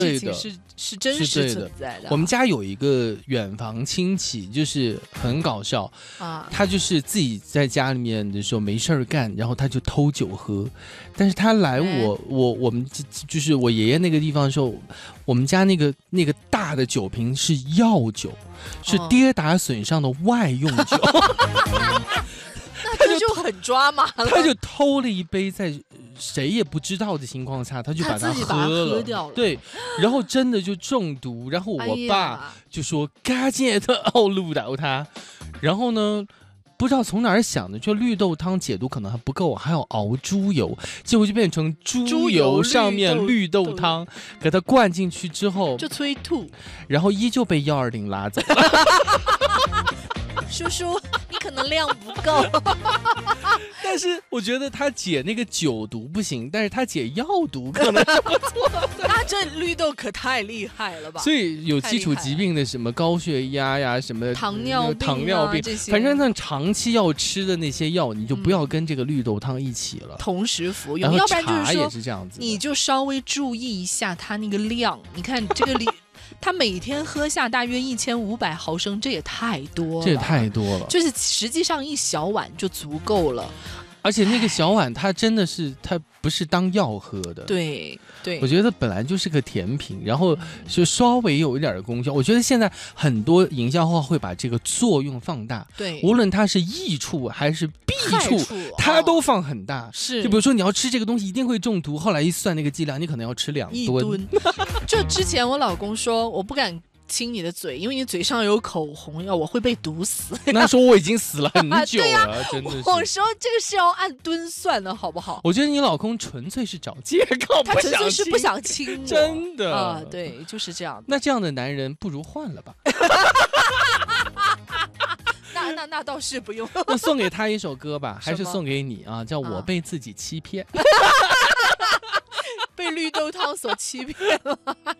事情是真实存在的。 我们家有一个远房亲戚，就是很搞笑啊，他就是自己在家里面的时候没事儿干，然后他就偷酒喝。但是他来我们就是我爷爷那个地方的时候，我们家那个大的酒瓶是药酒，是跌打损伤的外用酒。 那这就很抓马了。 他就偷了一杯，在谁也不知道的情况下，他就把它喝掉了。 对，然后真的就中毒。然后我爸就说：“赶紧的奥路倒他。”然后呢，不知道从哪儿想的，就绿豆汤解毒可能还不够，还要熬猪油，结果就变成猪油上面绿豆汤，给它灌进去之后就催吐， 然后依旧被120拉走了。 叔叔，你可能量不够。 但是我觉得他解那个酒毒不行，但是他解药毒可能是不错的。 那这绿豆可太厉害了吧！ 所以有基础疾病的什么高血压呀、什么糖尿病这些， 反正那长期要吃的那些药，你就不要跟这个绿豆汤一起了， 同时服用。要不然就是说， 也是这样子， 你就稍微注意一下它那个量。你看这个他每天喝下大约1500毫升，这也太多了， 这也太多了。 就是实际上一小碗就足够了。 而且那个小碗，它真的是，它不是当药喝的。 对， 我觉得本来就是个甜品，然后就稍微有一点的功效。我觉得现在很多营销号会把这个作用放大， 对， 无论它是益处还是弊处，它都放很大。 是， 就比如说你要吃这个东西一定会中毒，后来一算那个剂量，你可能要吃2吨。 就之前我老公说，我不敢亲你的嘴，因为你嘴上有口红药，我会被毒死。 那时候我已经死了很久了，真的是。 我说这个是要按吨算的，好不好？ 我觉得你老公纯粹是找借口， 他纯粹是不想亲我， 真的啊，对，就是这样。 那这样的男人不如换了吧。 那倒是不用。 那送给他一首歌吧，还是送给你啊？叫我被自己欺骗。 被绿豆汤所欺骗了。